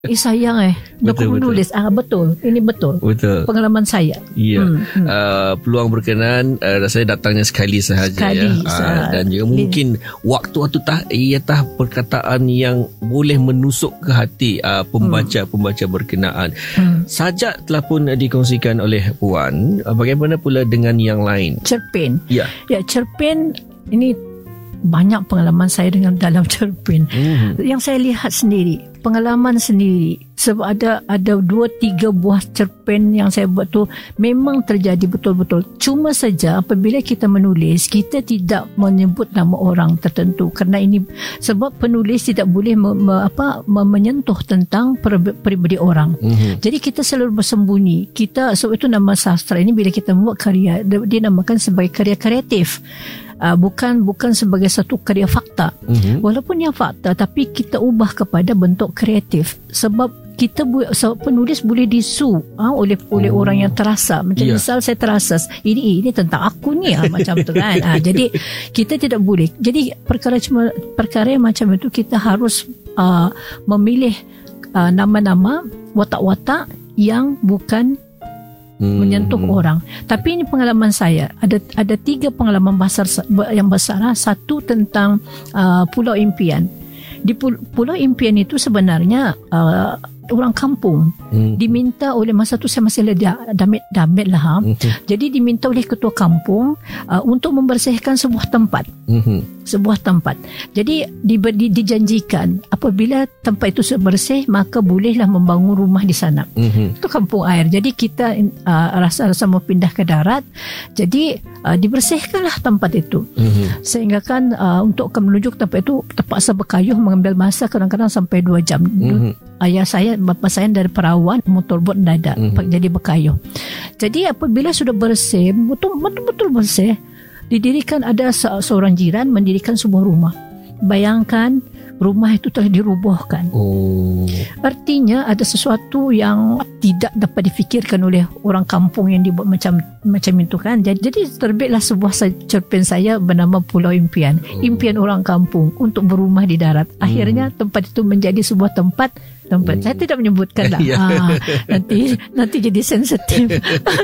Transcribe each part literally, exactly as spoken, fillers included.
Eh sayang eh Aku menulis betul. Ah betul Ini betul Betul Pengalaman saya. Ya hmm, hmm. Uh, Peluang berkenan uh, rasanya datangnya sekali sahaja sekali, ya uh, Dan juga mungkin Waktu-waktu tah, iatah perkataan yang boleh menusuk ke hati uh, Pembaca-pembaca berkenaan. hmm. Sajak telah pun dikongsikan oleh Puan. uh, Bagaimana pula dengan yang lain? Cerpen. Ya, ya cerpen ini banyak pengalaman saya dengan dalam cerpen. hmm. Yang saya lihat sendiri, pengalaman sendiri, sebab ada ada dua tiga buah cerpen yang saya buat tu memang terjadi betul-betul. Cuma saja apabila kita menulis, kita tidak menyebut nama orang tertentu kerana ini sebab penulis tidak boleh me, me, apa me, menyentuh tentang peribadi orang. hmm. Jadi kita selalu bersembunyi. Kita sebab itu nama sastra ini bila kita membuat karya dinamakan sebagai karya kreatif. Uh, bukan bukan sebagai satu karya fakta. Mm-hmm. Walaupun yang fakta, tapi kita ubah kepada bentuk kreatif. Sebab kita sebab penulis boleh disu ha, oleh oleh oh. orang yang terasa. Macam yeah. misal saya terasa ini ini tentang aku ni ha, macam tu kan. Ha, jadi kita tidak boleh. Jadi perkara cuma perkara yang macam itu kita harus uh, memilih uh, nama-nama watak-watak yang bukan Hmm. menyentuh orang. Tapi ini pengalaman saya. Ada ada tiga pengalaman besar yang besar. Satu tentang uh, Pulau Impian. Di Pulau Impian itu sebenarnya uh, orang kampung hmm. diminta oleh masa tu saya masih ada damit damit lah. Ha? Hmm. Jadi diminta oleh ketua kampung uh, untuk membersihkan sebuah tempat. Hmm. Sebuah tempat. Jadi di, di, dijanjikan apabila tempat itu sudah bersih maka bolehlah membangun rumah di sana. Hmm. Itu kampung air. Jadi kita uh, rasa-rasa mau pindah ke darat. Jadi uh, dibersihkanlah tempat itu. Hmm. Sehingga kan uh, untuk menuju ke tempat itu terpaksa berkayuh mengambil masa kadang-kadang sampai dua jam. Hmm. Ayah saya, bapa saya dari Perawan, motorbot dadak, mm-hmm. jadi berkayuh. Jadi apabila sudah bersih, betul-betul bersih, didirikan ada seorang jiran mendirikan sebuah rumah. Bayangkan rumah itu telah dirubuhkan. Oh. Artinya ada sesuatu yang tidak dapat difikirkan oleh orang kampung yang dibuat macam macam itu kan. Jadi, jadi terbitlah sebuah cerpen saya bernama Pulau Impian. Oh. Impian orang kampung untuk berumah di darat. Akhirnya hmm. tempat itu menjadi sebuah tempat tempat. Hmm. Saya tidak menyebutkan lah. ha, nanti nanti jadi sensitif.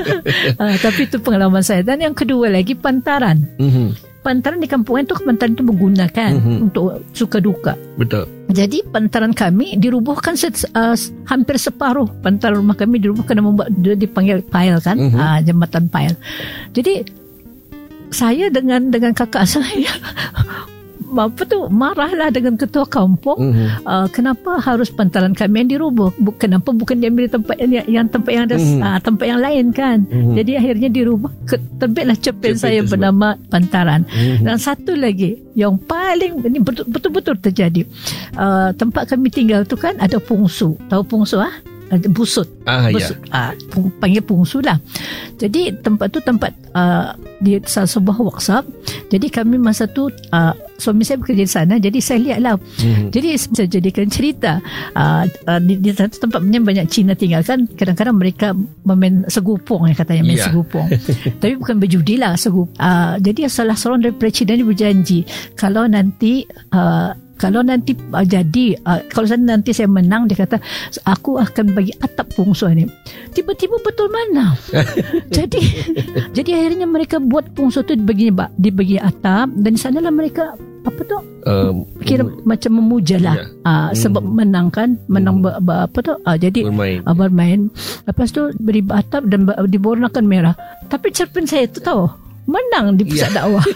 ha, tapi itu pengalaman saya. Dan yang kedua lagi Pantaran. Hmm. Pantaran di kampung itu pantaran itu menggunakan mm-hmm. untuk suka duka. Betul. Jadi pantaran kami dirubuhkan set, uh, hampir separuh pantaran rumah kami dirubuhkan dan membuat dia dipanggil Pail kan, mm-hmm. uh, jambatan Pail. Jadi saya dengan dengan kakak saya apa tu marahlah dengan ketua kampung. Mm-hmm. uh, kenapa harus pantaran kami yang dirubuh? Kenapa bukan diambil tempat yang, yang tempat yang ada mm-hmm. uh, tempat yang lain kan? Mm-hmm. Jadi akhirnya dirubah. Terbitlah cerpen saya tersebut. Bernama Pantaran. Mm-hmm. Dan satu lagi yang paling ini betul, betul-betul terjadi. Uh, tempat kami tinggal tu kan ada pungsu. Tahu pungsu ah? Busut. Ah, Busut. Ya. Ah, panggil pungsu lah. Jadi tempat tu tempat uh, di salah sebuah workshop. Jadi kami masa tu uh, suami saya bekerja di sana. Jadi saya lihatlah. Hmm. Jadi saya jadikan cerita. Uh, uh, di, di satu tempat banyak Cina tinggal kan. Kadang-kadang mereka memain segupung, ya katanya main yeah. segupung. Tapi bukan berjudi lah segup. Uh, jadi salah seorang daripada Cina ni berjanji kalau nanti uh, kalau nanti uh, jadi uh, kalau saya nanti saya menang, dia kata aku akan bagi atap pungsu ni. Tiba-tiba betul mana? jadi jadi akhirnya mereka buat pungsu tu dibagi dibagi atap dan di sanalah mereka apa tu? Um, kira um, macam memuja lah. Yeah. Uh, sebab hmm. menang kan, menang hmm. ber, ber, apa tu? Uh, jadi bermain. Uh, bermain. Lepas tu beri atap dan diwarnakan merah. Tapi cerpen saya tu tahu menang di pusat yeah. dakwah.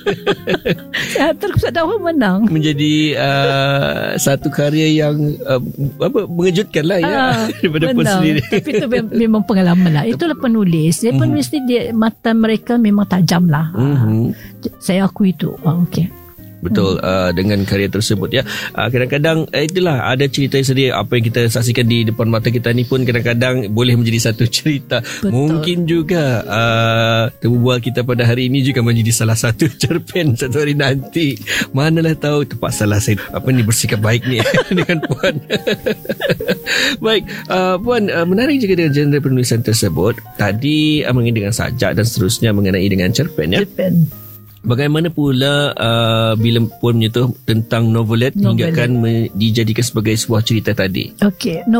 Saya hantar pusat dakwah menang. Menjadi uh, satu karya yang uh, apa mengejutkan lah ya uh, daripada pun sendiri. Tapi itu memang pengalaman lah. Itulah penulis. Dia penulis mm-hmm. ni dia, mata mereka memang tajam lah. Mm-hmm. Uh, saya akui itu. Oh, okay. Betul, uh, dengan karya tersebut ya. Uh, kadang-kadang uh, itulah ada cerita sendiri. Apa yang kita saksikan di depan mata kita ni pun kadang-kadang boleh menjadi satu cerita. Betul. Mungkin juga uh, terbual kita pada hari ini juga menjadi salah satu cerpen satu hari nanti. Manalah tahu, terpaksalah saya apa ni bersikap baik ni dengan Puan. Baik, uh, Puan, uh, menarik juga dengan genre penulisan tersebut. Tadi uh, mengenai dengan sajak dan seterusnya mengenai dengan cerpen ya. Cerpen. Bagaimana pula uh, bila Puan menyentuh tentang novelet, novelet. hingga kan dijadikan sebagai sebuah cerita tadi? Okey.